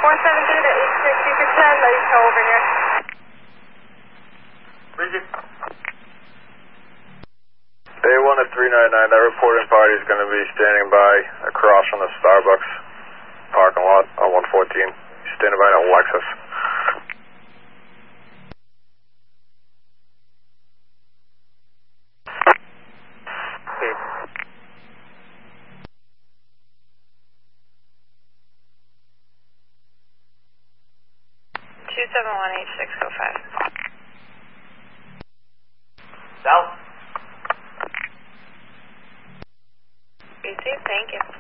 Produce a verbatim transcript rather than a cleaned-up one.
one seven three to eight six, you could send a tow over here. Bridget. A one to three nine nine, that reporting party is going to be standing by across from the Starbucks parking lot on one fourteen. Standing by in a Lexus. two seven one eight six oh five. South. B C, thank you.